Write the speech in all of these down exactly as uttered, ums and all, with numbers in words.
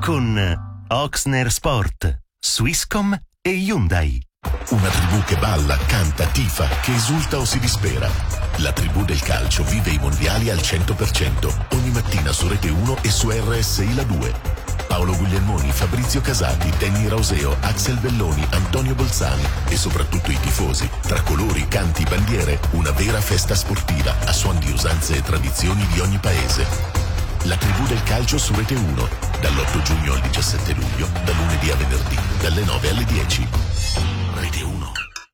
con Oxner Sport, Swisscom e Hyundai. Una tribù che balla, canta, tifa, che esulta o si dispera. La tribù del calcio vive i mondiali al cento per cento, ogni mattina su Rete uno e su R S I La due. Paolo Guglielmoni, Fabrizio Casati, Danny Rauseo, Axel Belloni, Antonio Bolzani e soprattutto i tifosi. Tra colori, canti, bandiere, una vera festa sportiva a suon di usanze e tradizioni di ogni paese. La tribù del calcio su Rete uno, dall'otto giugno al diciassette luglio, da lunedì a venerdì, dalle nove alle dieci. Rete uno.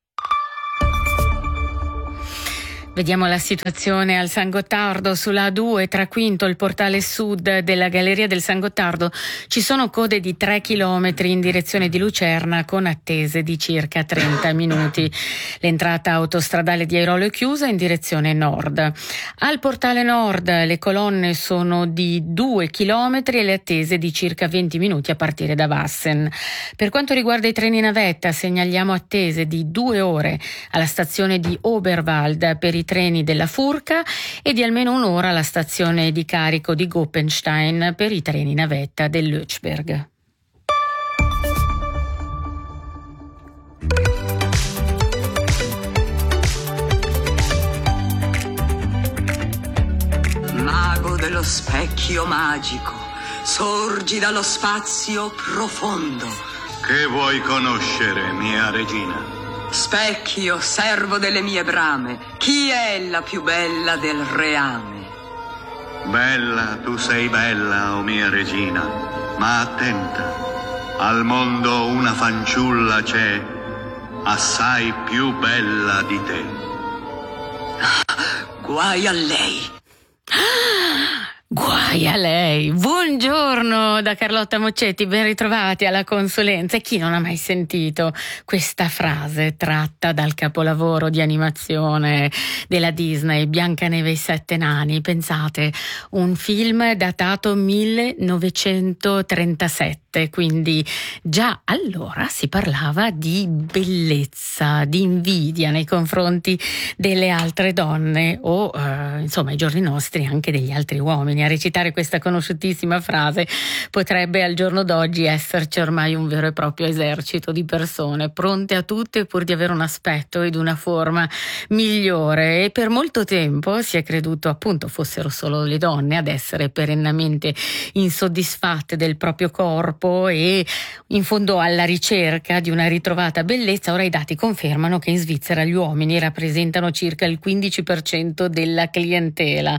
Vediamo la situazione al San Gottardo sulla A due tra Quinto, il portale sud della Galleria del San Gottardo. Ci sono code di tre chilometri in direzione di Lucerna con attese di circa trenta minuti. L'entrata autostradale di Airolo è chiusa in direzione nord. Al portale nord le colonne sono di due chilometri e le attese di circa venti minuti a partire da Wassen. Per quanto riguarda i treni navetta segnaliamo attese di due ore alla stazione di Oberwald per i treni della Furka e di almeno un'ora alla stazione di carico di Goppenstein per i treni navetta del Lötschberg. Mago dello specchio magico, sorgi dallo spazio profondo. Che vuoi conoscere, mia regina? Specchio, servo delle mie brame, chi è la più bella del reame? Bella, tu sei bella, o mia regina, ma attenta, al mondo una fanciulla c'è, assai più bella di te. Guai a lei. Guai a lei. Buongiorno da Carlotta Moccetti, ben ritrovati alla consulenza. E chi non ha mai sentito questa frase tratta dal capolavoro di animazione della Disney, Biancaneve e i sette nani? Pensate, un film datato millenovecentotrentasette, quindi già allora si parlava di bellezza, di invidia nei confronti delle altre donne o eh, insomma ai giorni nostri anche degli altri uomini. A recitare questa conosciutissima frase potrebbe al giorno d'oggi esserci ormai un vero e proprio esercito di persone pronte a tutto pur di avere un aspetto ed una forma migliore, e per molto tempo si è creduto appunto fossero solo le donne ad essere perennemente insoddisfatte del proprio corpo e in fondo alla ricerca di una ritrovata bellezza. Ora i dati confermano che in Svizzera gli uomini rappresentano circa il quindici per cento della clientela.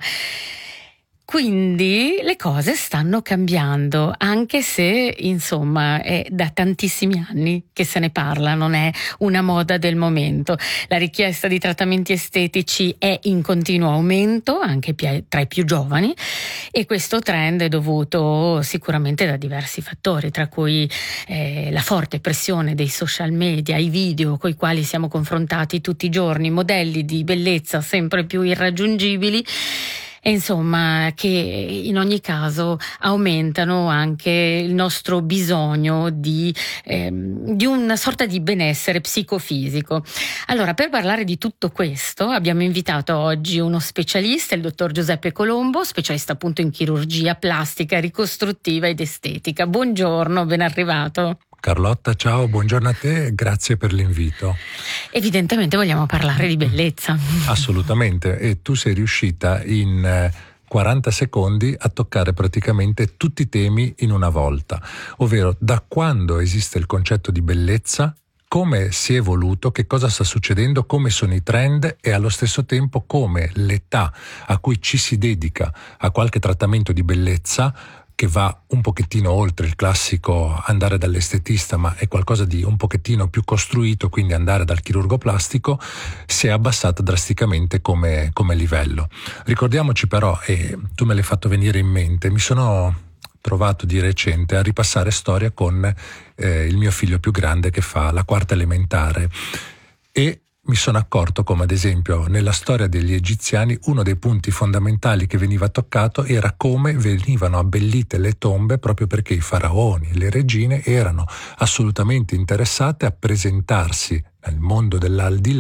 Quindi le cose stanno cambiando, anche se insomma è da tantissimi anni che se ne parla, non è una moda del momento. La richiesta di trattamenti estetici è in continuo aumento anche tra i più giovani, e questo trend è dovuto sicuramente da diversi fattori, tra cui eh, la forte pressione dei social media, i video coi quali siamo confrontati tutti i giorni, modelli di bellezza sempre più irraggiungibili, e insomma che in ogni caso aumentano anche il nostro bisogno di, ehm, di una sorta di benessere psicofisico. Allora, per parlare di tutto questo abbiamo invitato oggi uno specialista, il dottor Giuseppe Colombo, specialista appunto in chirurgia plastica, ricostruttiva ed estetica. Buongiorno, ben arrivato. Carlotta, ciao, buongiorno a te, grazie per l'invito. Evidentemente vogliamo parlare di bellezza. Assolutamente, e tu sei riuscita in quaranta secondi a toccare praticamente tutti i temi in una volta, ovvero da quando esiste il concetto di bellezza, come si è evoluto, che cosa sta succedendo, come sono i trend e allo stesso tempo come l'età a cui ci si dedica a qualche trattamento di bellezza, che va un pochettino oltre il classico andare dall'estetista, ma è qualcosa di un pochettino più costruito, quindi andare dal chirurgo plastico, si è abbassata drasticamente come, come livello. Ricordiamoci però, e tu me l'hai fatto venire in mente, mi sono trovato di recente a ripassare storia con eh, il mio figlio più grande che fa la quarta elementare, e mi sono accorto come ad esempio nella storia degli egiziani uno dei punti fondamentali che veniva toccato era come venivano abbellite le tombe, proprio perché i faraoni e le regine erano assolutamente interessate a presentarsi nel mondo dell'aldilà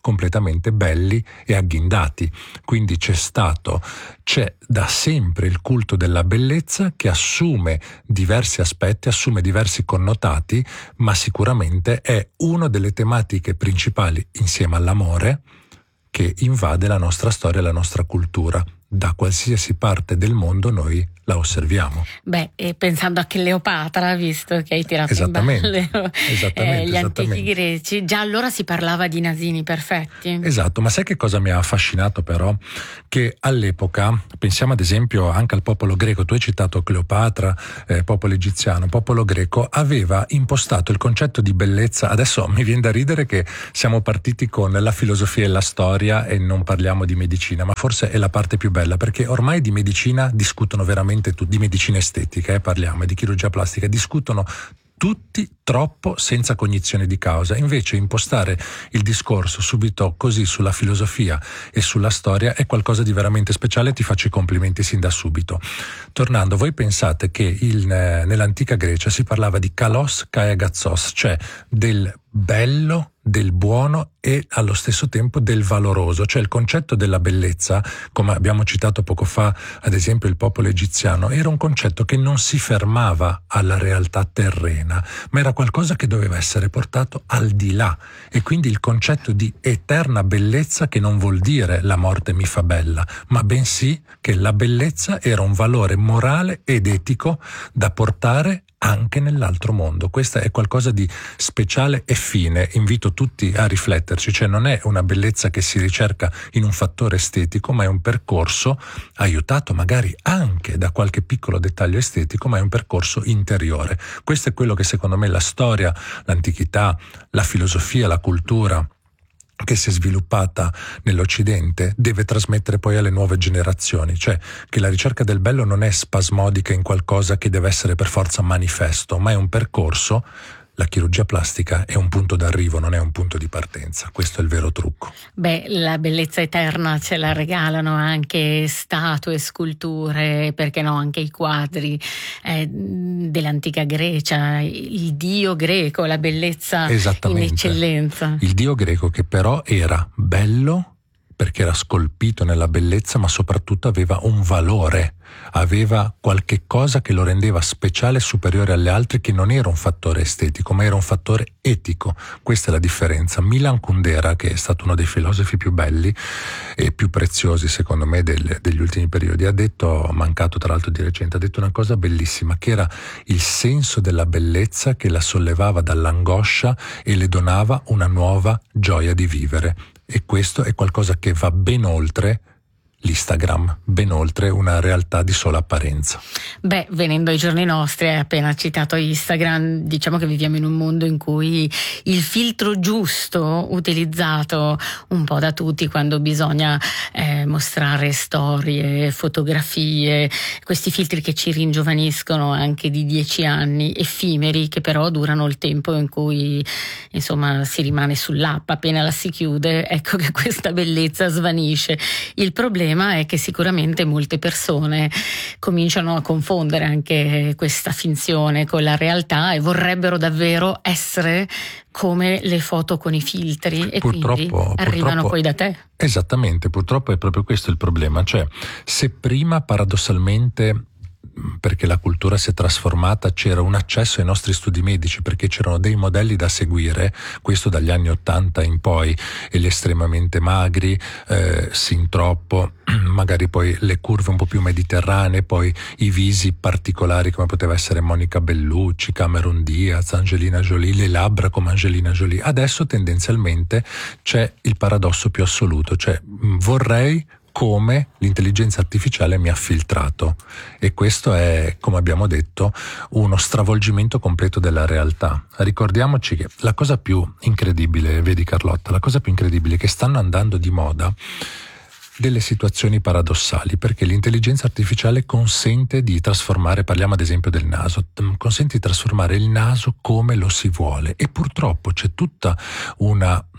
completamente belli e agghindati. Quindi c'è stato, c'è da sempre il culto della bellezza che assume diversi aspetti, assume diversi connotati, ma sicuramente è una delle tematiche principali, insieme all'amore, che invade la nostra storia e la nostra cultura. Da qualsiasi parte del mondo noi la osserviamo. Beh, e pensando a Cleopatra, visto che hai tirato esattamente, in ballo esattamente, eh, gli esattamente. antichi greci, già allora si parlava di nasini perfetti. Esatto, ma sai che cosa mi ha affascinato però? Che all'epoca, pensiamo ad esempio anche al popolo greco, tu hai citato Cleopatra, eh, popolo egiziano, popolo greco aveva impostato il concetto di bellezza. Adesso mi viene da ridere che siamo partiti con la filosofia e la storia e non parliamo di medicina, ma forse è la parte più bella, perché ormai di medicina discutono veramente tutti, di medicina estetica, eh, parliamo, di chirurgia plastica, discutono tutti troppo senza cognizione di causa. Invece impostare il discorso subito così sulla filosofia e sulla storia è qualcosa di veramente speciale. Ti faccio i complimenti sin da subito. Tornando, voi pensate che il, nell'antica Grecia si parlava di kalos kai agathos, cioè del bello, del buono e allo stesso tempo del valoroso, cioè il concetto della bellezza, come abbiamo citato poco fa ad esempio il popolo egiziano, era un concetto che non si fermava alla realtà terrena, ma era qualcosa che doveva essere portato al di là, e quindi il concetto di eterna bellezza, che non vuol dire la morte mi fa bella, ma bensì che la bellezza era un valore morale ed etico da portare anche nell'altro mondo. Questa è qualcosa di speciale e fine. Invito tutti a rifletterci, cioè non è una bellezza che si ricerca in un fattore estetico, ma è un percorso aiutato magari anche da qualche piccolo dettaglio estetico, ma è un percorso interiore. Questo è quello che secondo me la storia, l'antichità, la filosofia, la cultura che si è sviluppata nell'Occidente deve trasmettere poi alle nuove generazioni, cioè che la ricerca del bello non è spasmodica in qualcosa che deve essere per forza manifesto, ma è un percorso. La chirurgia plastica è un punto d'arrivo, non è un punto di partenza. Questo è il vero trucco. Beh, la bellezza eterna ce la regalano anche statue, sculture, perché no, anche i quadri eh, dell'antica Grecia, il dio greco, la bellezza in eccellenza. Il dio greco che però era bello perché era scolpito nella bellezza, ma soprattutto aveva un valore, aveva qualche cosa che lo rendeva speciale e superiore alle altre, che non era un fattore estetico, ma era un fattore etico. Questa è la differenza. Milan Kundera, che è stato uno dei filosofi più belli e più preziosi secondo me del, degli ultimi periodi, ha detto, mancato tra l'altro di recente, ha detto una cosa bellissima, che era il senso della bellezza che la sollevava dall'angoscia e le donava una nuova gioia di vivere. E questo è qualcosa che va ben oltre l'Instagram, ben oltre una realtà di sola apparenza. Beh, venendo ai giorni nostri, hai appena citato Instagram, diciamo che viviamo in un mondo in cui il filtro giusto, utilizzato un po' da tutti quando bisogna eh, mostrare storie, fotografie, questi filtri che ci ringiovaniscono anche di dieci anni, effimeri, che però durano il tempo in cui insomma si rimane sull'app, appena la si chiude, ecco che questa bellezza svanisce. Il problema è che sicuramente molte persone cominciano a confondere anche questa finzione con la realtà e vorrebbero davvero essere come le foto con i filtri, e purtroppo, quindi arrivano purtroppo, poi da te. Esattamente, purtroppo è proprio questo il problema, cioè se prima paradossalmente, perché la cultura si è trasformata, c'era un accesso ai nostri studi medici perché c'erano dei modelli da seguire, questo dagli anni ottanta in poi, e gli estremamente magri, eh, sin troppo, magari poi le curve un po' più mediterranee, poi i visi particolari come poteva essere Monica Bellucci, Cameron Diaz, Angelina Jolie, le labbra come Angelina Jolie. Adesso tendenzialmente c'è il paradosso più assoluto, cioè vorrei come l'intelligenza artificiale mi ha filtrato, e questo è, come abbiamo detto, uno stravolgimento completo della realtà. Ricordiamoci che la cosa più incredibile, vedi Carlotta, la cosa più incredibile è che stanno andando di moda delle situazioni paradossali, perché l'intelligenza artificiale consente di trasformare, parliamo ad esempio del naso, consente di trasformare il naso come lo si vuole, e purtroppo c'è tutta una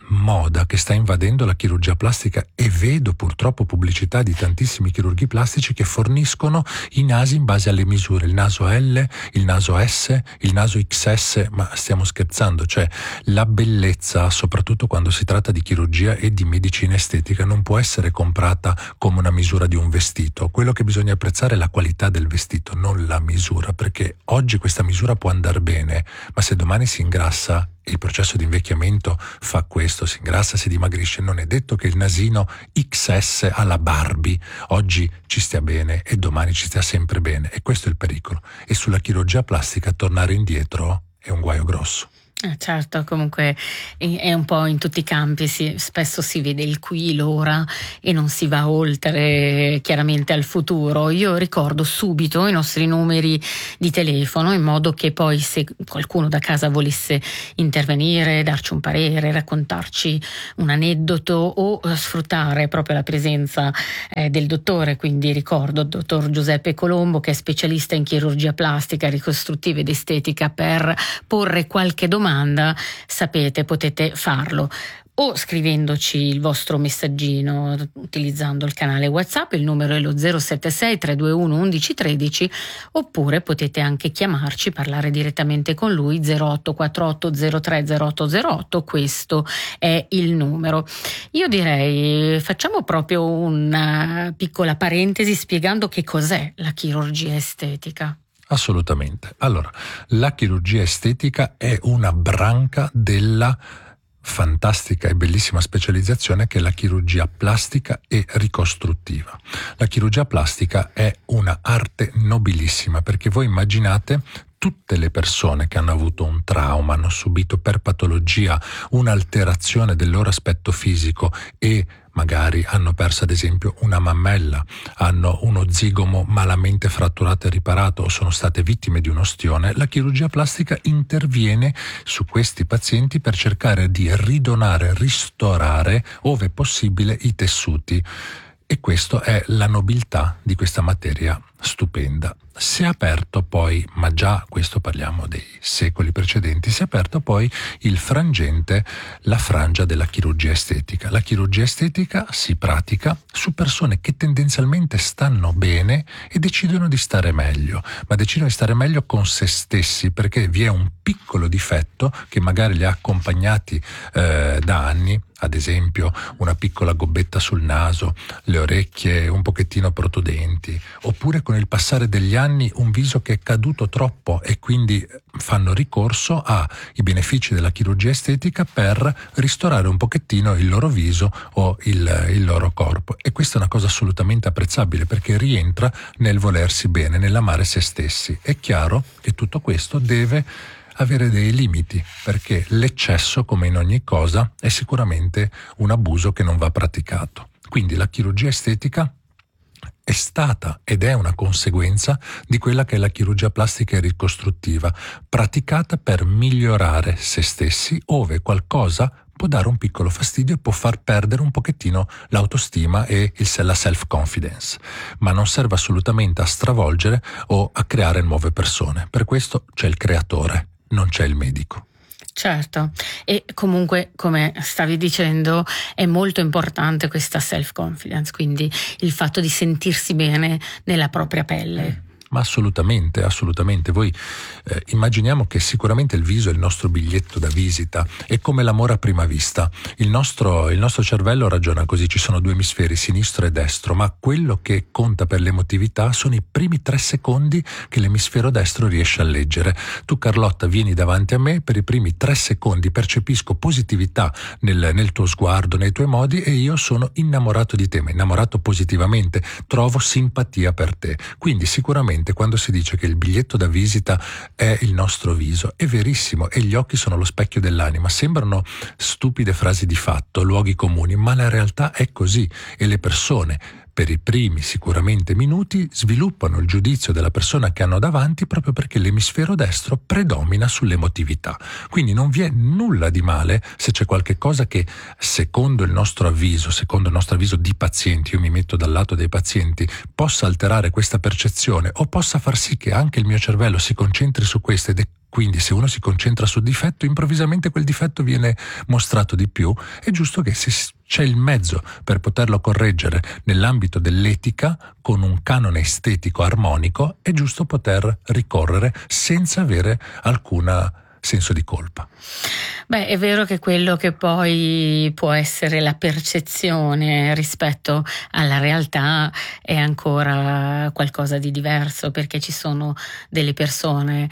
moda che sta invadendo la chirurgia plastica, e vedo purtroppo pubblicità di tantissimi chirurghi plastici che forniscono i nasi in base alle misure, il naso L, il naso S, il naso X S, ma stiamo scherzando? Cioè, la bellezza, soprattutto quando si tratta di chirurgia e di medicina estetica, non può essere comprata come una misura di un vestito. Quello che bisogna apprezzare è la qualità del vestito, non la misura, perché oggi questa misura può andare bene, ma se domani si ingrassa, il processo di invecchiamento fa questo, si ingrassa, si dimagrisce, non è detto che il nasino X S alla Barbie oggi ci stia bene e domani ci stia sempre bene, e questo è il pericolo. E sulla chirurgia plastica tornare indietro è un guaio grosso. Eh certo, comunque è un po' in tutti i campi, si, spesso si vede il qui, l'ora e non si va oltre chiaramente al futuro. Io ricordo subito i nostri numeri di telefono, in modo che poi se qualcuno da casa volesse intervenire, darci un parere, raccontarci un aneddoto o sfruttare proprio la presenza eh, del dottore, quindi ricordo il dottor Giuseppe Colombo, che è specialista in chirurgia plastica, ricostruttiva ed estetica, per porre qualche domanda. Sapete, potete farlo o scrivendoci il vostro messaggino utilizzando il canale WhatsApp, il numero è lo zero sette sei tre due uno uno uno uno tre, oppure potete anche chiamarci, parlare direttamente con lui, zero otto quattro otto zero tre zero otto zero otto, questo è il numero. Io direi facciamo proprio una piccola parentesi spiegando che cos'è la chirurgia estetica. Assolutamente. Allora, la chirurgia estetica è una branca della fantastica e bellissima specializzazione che è la chirurgia plastica e ricostruttiva. La chirurgia plastica è una arte nobilissima, perché voi immaginate tutte le persone che hanno avuto un trauma, hanno subito per patologia un'alterazione del loro aspetto fisico e magari hanno perso ad esempio una mammella, hanno uno zigomo malamente fratturato e riparato o sono state vittime di un ostione, la chirurgia plastica interviene su questi pazienti per cercare di ridonare, ristorare, ove possibile, i tessuti. E questa è la nobiltà di questa materia stupenda. Si è aperto poi, ma già questo parliamo dei secoli precedenti, si è aperto poi il frangente, la frangia della chirurgia estetica. La chirurgia estetica si pratica su persone che tendenzialmente stanno bene e decidono di stare meglio, ma decidono di stare meglio con se stessi, perché vi è un piccolo difetto che magari li ha accompagnati eh, da anni, ad esempio una piccola gobbetta sul naso, le orecchie un pochettino protudenti, oppure con il passare degli anni un viso che è caduto troppo e quindi fanno ricorso ai benefici della chirurgia estetica per ristorare un pochettino il loro viso o il, il loro corpo. E questa è una cosa assolutamente apprezzabile, perché rientra nel volersi bene, nell'amare se stessi. È chiaro che tutto questo deve avere dei limiti, perché l'eccesso, come in ogni cosa, è sicuramente un abuso che non va praticato. Quindi la chirurgia estetica è stata ed è una conseguenza di quella che è la chirurgia plastica e ricostruttiva, praticata per migliorare se stessi, ove qualcosa può dare un piccolo fastidio e può far perdere un pochettino l'autostima e il, la self-confidence, ma non serve assolutamente a stravolgere o a creare nuove persone. Per questo c'è il creatore, non c'è il medico. Certo, e comunque, come stavi dicendo, è molto importante questa self-confidence, quindi il fatto di sentirsi bene nella propria pelle. Ma assolutamente, assolutamente. Voi eh, immaginiamo che sicuramente il viso è il nostro biglietto da visita, è come l'amore a prima vista. Il nostro, il nostro cervello ragiona così, ci sono due emisferi, sinistro e destro, ma quello che conta per l'emotività sono i primi tre secondi che l'emisfero destro riesce a leggere. Tu, Carlotta, vieni davanti a me, per i primi tre secondi percepisco positività nel, nel tuo sguardo, nei tuoi modi, e io sono innamorato di te, ma innamorato positivamente, trovo simpatia per te. Quindi sicuramente quando si dice che il biglietto da visita è il nostro viso, è verissimo, e gli occhi sono lo specchio dell'anima. Sembrano stupide frasi di fatto, luoghi comuni, ma la realtà è così, e le persone per i primi sicuramente minuti sviluppano il giudizio della persona che hanno davanti proprio perché l'emisfero destro predomina sull'emotività. Quindi non vi è nulla di male se c'è qualche cosa che, secondo il nostro avviso, secondo il nostro avviso di pazienti, io mi metto dal lato dei pazienti, possa alterare questa percezione o possa far sì che anche il mio cervello si concentri su questo, ed è Quindi se uno si concentra sul difetto, improvvisamente quel difetto viene mostrato di più. È giusto che se c'è il mezzo per poterlo correggere nell'ambito dell'etica, con un canone estetico armonico, è giusto poter ricorrere senza avere alcuna senso di colpa. Beh, è vero che quello che poi può essere la percezione rispetto alla realtà è ancora qualcosa di diverso, perché ci sono delle persone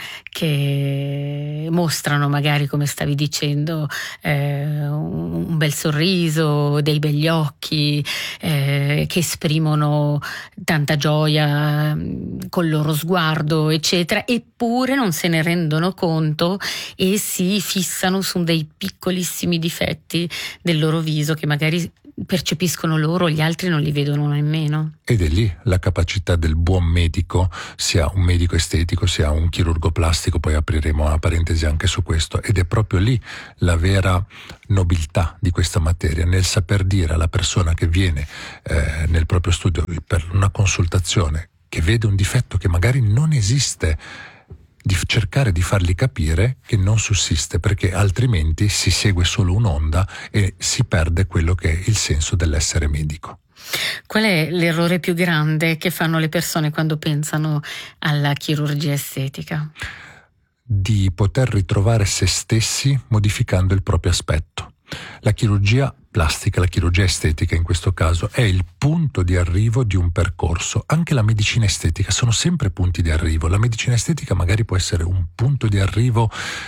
che mostrano, magari come stavi dicendo, eh, un bel sorriso, dei begli occhi, eh, che esprimono tanta gioia col loro sguardo, eccetera, eppure non se ne rendono conto e si fissano su dei piccolissimi difetti del loro viso che magari percepiscono loro, gli altri non li vedono nemmeno. Ed è lì la capacità del buon medico, sia un medico estetico sia un chirurgo plastico, poi apriremo una parentesi anche su questo, ed è proprio lì la vera nobiltà di questa materia, nel saper dire alla persona che viene eh, nel proprio studio per una consultazione, che vede un difetto che magari non esiste, di cercare di fargli capire che non sussiste, perché altrimenti si segue solo un'onda e si perde quello che è il senso dell'essere medico. Qual è l'errore più grande che fanno le persone quando pensano alla chirurgia estetica? Di poter ritrovare se stessi modificando il proprio aspetto. La chirurgia plastica, la chirurgia estetica in questo caso, è il punto di arrivo di un percorso. Anche la medicina estetica sono sempre punti di arrivo. La medicina estetica magari può essere un punto di arrivo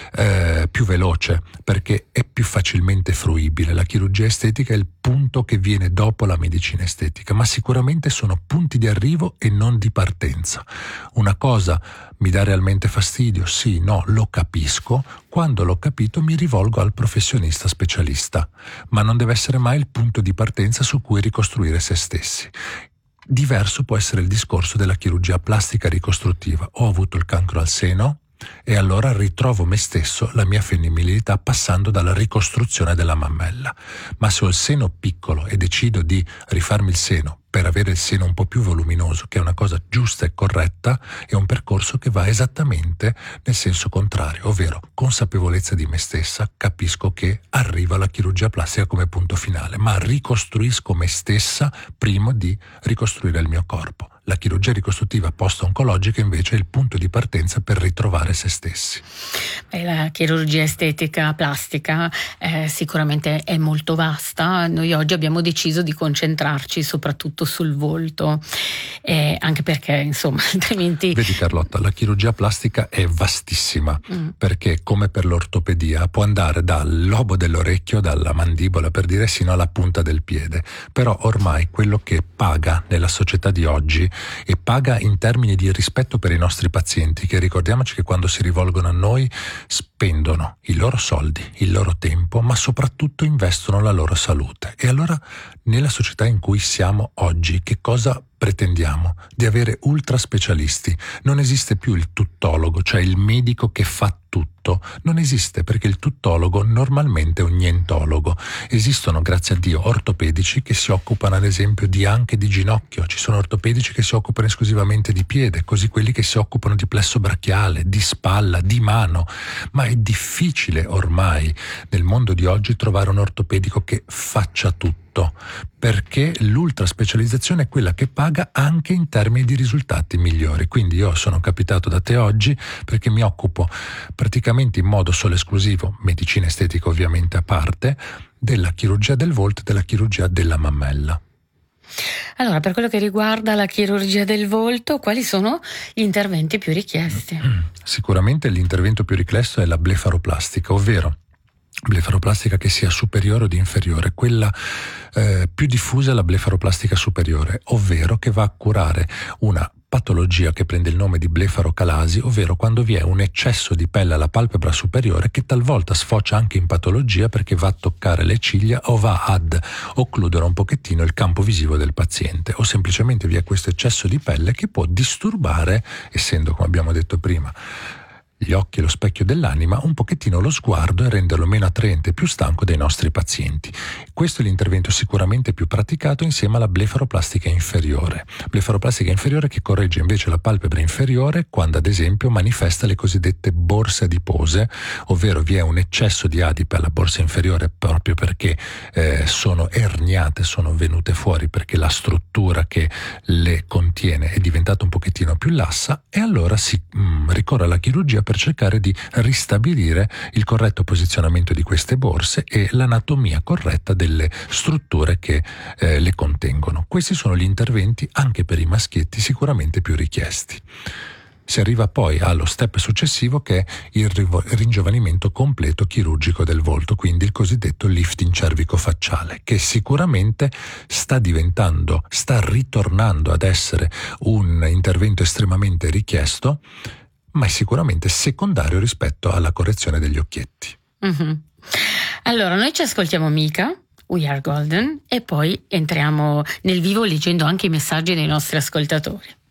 eh, più veloce, perché è più facilmente fruibile. La chirurgia estetica è il punto che viene dopo la medicina estetica, ma sicuramente sono punti di arrivo e non di partenza. Una cosa mi dà realmente fastidio? Sì, no, lo capisco. Quando l'ho capito mi rivolgo al professionista specialista, ma non deve essere mai il punto di partenza su cui ricostruire se stessi. Diverso può essere il discorso della chirurgia plastica ricostruttiva. Ho avuto il cancro al seno e allora ritrovo me stesso, la mia femminilità, passando dalla ricostruzione della mammella. Ma se ho il seno piccolo e decido di rifarmi il seno per avere il seno un po' più voluminoso, che è una cosa giusta e corretta, è un percorso che va esattamente nel senso contrario, ovvero consapevolezza di me stessa, capisco che arriva la chirurgia plastica come punto finale, ma ricostruisco me stessa prima di ricostruire il mio corpo. La chirurgia ricostruttiva post-oncologica invece è il punto di partenza per ritrovare se stessi. Beh, la chirurgia estetica plastica eh, sicuramente è molto vasta. Noi oggi abbiamo deciso di concentrarci soprattutto sul volto, eh, anche perché insomma altrimenti... Vedi Carlotta, la chirurgia plastica è vastissima, mm. perché come per l'ortopedia può andare dal lobo dell'orecchio, dalla mandibola per dire, sino alla punta del piede. Però ormai quello che paga nella società di oggi e paga in termini di rispetto per i nostri pazienti, che ricordiamoci che quando si rivolgono a noi spendono i loro soldi, il loro tempo, ma soprattutto investono la loro salute. E allora nella società in cui siamo oggi, che cosa pretendiamo? Di avere ultra specialisti. Non esiste più il tuttologo, cioè il medico che fa tutto. Non esiste, perché il tuttologo normalmente è un nientologo. Esistono, grazie a Dio, ortopedici che si occupano ad esempio di anche di ginocchio, ci sono ortopedici che si occupano esclusivamente di piede, così quelli che si occupano di plesso brachiale, di spalla, di mano. Ma è difficile ormai nel mondo di oggi trovare un ortopedico che faccia tutto, perché l'ultra specializzazione è quella che paga anche in termini di risultati migliori. Quindi io sono capitato da te oggi perché mi occupo praticamente in modo solo esclusivo, medicina estetica ovviamente a parte, della chirurgia del volto e della chirurgia della mammella. Allora, per quello che riguarda la chirurgia del volto, quali sono gli interventi più richiesti? Sicuramente l'intervento più richiesto è la blefaroplastica, ovvero blefaroplastica che sia superiore o di inferiore. Quella eh, più diffusa è la blefaroplastica superiore, ovvero che va a curare una patologia che prende il nome di blefarocalasi, ovvero quando vi è un eccesso di pelle alla palpebra superiore che talvolta sfocia anche in patologia perché va a toccare le ciglia o va ad occludere un pochettino il campo visivo del paziente, o semplicemente vi è questo eccesso di pelle che può disturbare, essendo, come abbiamo detto prima, gli occhi e lo specchio dell'anima, un pochettino lo sguardo e renderlo meno attraente e più stanco dei nostri pazienti. Questo è l'intervento sicuramente più praticato insieme alla blefaroplastica inferiore. Blefaroplastica inferiore che corregge invece la palpebra inferiore quando ad esempio manifesta le cosiddette borse adipose, ovvero vi è un eccesso di adipe alla borsa inferiore proprio perché eh, sono erniate, sono venute fuori perché la struttura che le contiene è diventata un pochettino più lassa, e allora si mh, ricorre alla chirurgia per cercare di ristabilire il corretto posizionamento di queste borse e l'anatomia corretta delle strutture che eh, le contengono. Questi sono gli interventi anche per i maschietti sicuramente più richiesti. Si arriva poi allo step successivo che è il ringiovanimento completo chirurgico del volto, quindi il cosiddetto lifting cervico-facciale, che sicuramente sta diventando, sta ritornando ad essere un intervento estremamente richiesto, ma è sicuramente secondario rispetto alla correzione degli occhietti. Mm-hmm. Allora, noi ci ascoltiamo Mika, We Are Golden, e poi entriamo nel vivo leggendo anche i messaggi dei nostri ascoltatori.